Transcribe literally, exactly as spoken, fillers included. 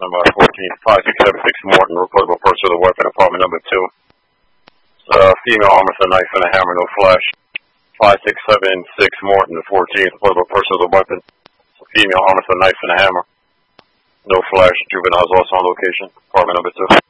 number fourteen, five six seven six Morton, reportable person with a weapon, apartment number two. Uh, female arm with a knife and a hammer, no flash. five six seven six Morton, fourteen, reportable person with a weapon. Female arm with a knife and a hammer, no flash. Juveniles also on location, apartment number two.